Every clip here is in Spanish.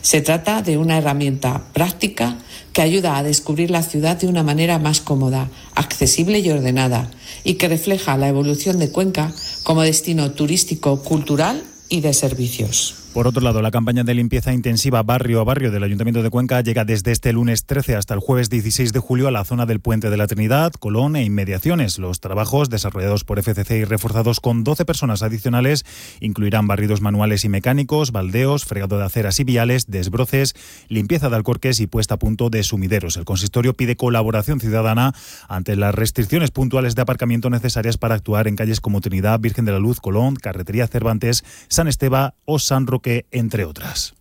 Se trata de una herramienta práctica que ayuda a descubrir la ciudad de una manera más cómoda, accesible y ordenada, y que refleja la evolución de Cuenca como destino turístico, cultural y de servicios. Por otro lado, la campaña de limpieza intensiva barrio a barrio del Ayuntamiento de Cuenca llega desde este lunes 13 hasta el jueves 16 de julio a la zona del Puente de la Trinidad, Colón e inmediaciones. Los trabajos, desarrollados por FCC y reforzados con 12 personas adicionales, incluirán barridos manuales y mecánicos, baldeos, fregado de aceras y viales, desbroces, limpieza de alcorques y puesta a punto de sumideros. El consistorio pide colaboración ciudadana ante las restricciones puntuales de aparcamiento necesarias para actuar en calles como Trinidad, Virgen de la Luz, Colón, Carretería Cervantes, San Esteban o San Roque, entre otras.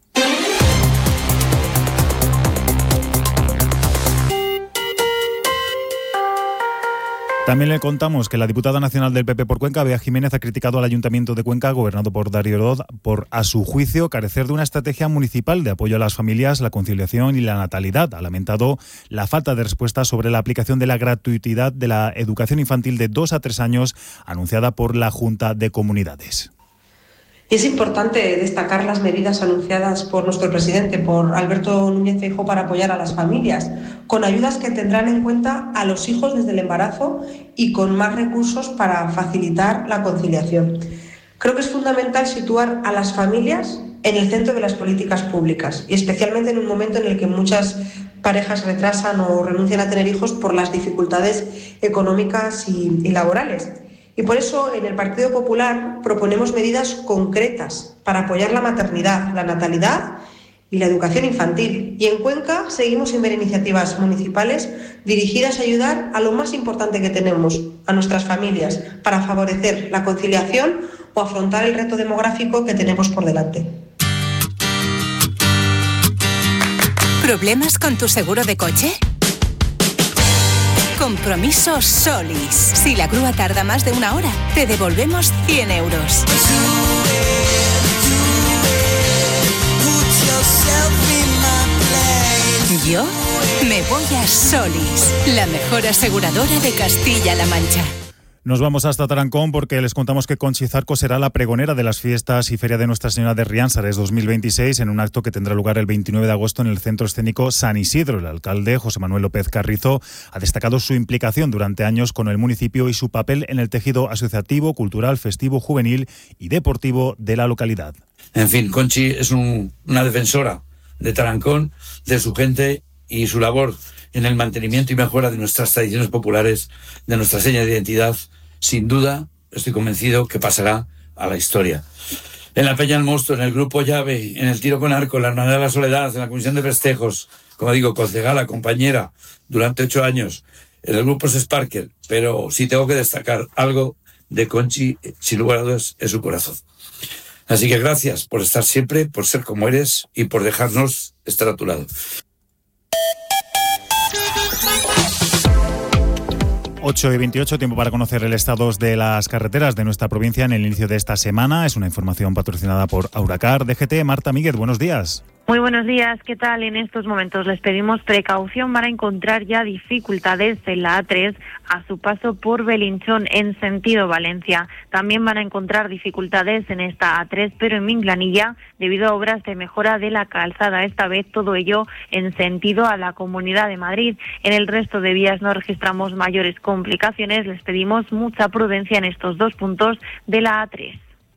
También le contamos que la diputada nacional del PP por Cuenca, Bea Jiménez, ha criticado al Ayuntamiento de Cuenca, gobernado por Darío Orod, por, a su juicio, carecer de una estrategia municipal de apoyo a las familias, la conciliación y la natalidad. Ha lamentado la falta de respuesta sobre la aplicación de la gratuidad de la educación infantil de 2 a 3 años, anunciada por la Junta de Comunidades. Es importante destacar las medidas anunciadas por nuestro presidente, por Alberto Núñez Feijóo, para apoyar a las familias, con ayudas que tendrán en cuenta a los hijos desde el embarazo y con más recursos para facilitar la conciliación. Creo que es fundamental situar a las familias en el centro de las políticas públicas, y especialmente en un momento en el que muchas parejas retrasan o renuncian a tener hijos por las dificultades económicas y laborales. Y por eso en el Partido Popular proponemos medidas concretas para apoyar la maternidad, la natalidad y la educación infantil. Y en Cuenca seguimos sin ver iniciativas municipales dirigidas a ayudar a lo más importante que tenemos, a nuestras familias, para favorecer la conciliación o afrontar el reto demográfico que tenemos por delante. ¿Problemas con tu seguro de coche? Compromiso Solis. Si la grúa tarda más de 1 hora, te devolvemos 100 euros. Yo me voy a Solis, la mejor aseguradora de Castilla-La Mancha. Nos vamos hasta Tarancón porque les contamos que Conchi Zarco será la pregonera de las fiestas y feria de Nuestra Señora de Riánsares 2026 en un acto que tendrá lugar el 29 de agosto en el Centro Escénico San Isidro. El alcalde, José Manuel López Carrizo, ha destacado su implicación durante años con el municipio y su papel en el tejido asociativo, cultural, festivo, juvenil y deportivo de la localidad. En fin, Conchi es una defensora de Tarancón, de su gente y su labor en el mantenimiento y mejora de nuestras tradiciones populares, de nuestra seña de identidad, sin duda, estoy convencido que pasará a la historia. En la Peña del Mosto, en el Grupo Llave, en el Tiro con Arco, en la Hermandad de la Soledad, en la Comisión de Festejos, como digo, concejala, compañera, durante 8 años, en el Grupo Sparker, pero si tengo que destacar algo de Conchi, sin lugar a dudas, es su corazón. Así que gracias por estar siempre, por ser como eres y por dejarnos estar a tu lado. 8:28, tiempo para conocer el estado de las carreteras de nuestra provincia en el inicio de esta semana. Es una información patrocinada por Auracar DGT. Marta Míguez, buenos días. Muy buenos días, ¿qué tal? En estos momentos les pedimos precaución para encontrar ya dificultades en la A3 a su paso por Belinchón en sentido Valencia. También van a encontrar dificultades en esta A3, pero en Minglanilla, debido a obras de mejora de la calzada. Esta vez todo ello en sentido a la Comunidad de Madrid. En el resto de vías no registramos mayores complicaciones. Les pedimos mucha prudencia en estos 2 puntos de la A3.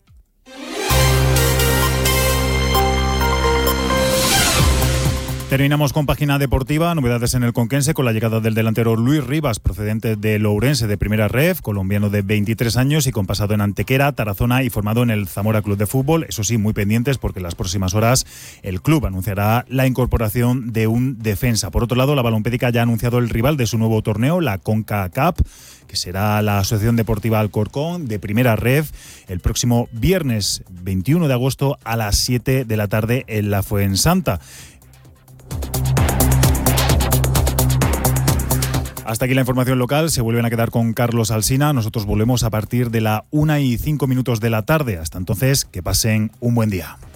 Terminamos con página deportiva, novedades en el Conquense con la llegada del delantero Luis Rivas, procedente de Ourense de Primera Ref, colombiano de 23 años y con pasado en Antequera, Tarazona y formado en el Zamora Club de Fútbol. Eso sí, muy pendientes porque en las próximas horas el club anunciará la incorporación de un defensa. Por otro lado, la Balompédica ya ha anunciado el rival de su nuevo torneo, la CONCACAF, que será la Asociación Deportiva Alcorcón de Primera Ref, el próximo viernes 21 de agosto a las 7 de la tarde en la Fuensanta. Hasta aquí la información local. Se vuelven a quedar con Carlos Alsina. Nosotros volvemos a partir de la 1:05 de la tarde. Hasta entonces, que pasen un buen día.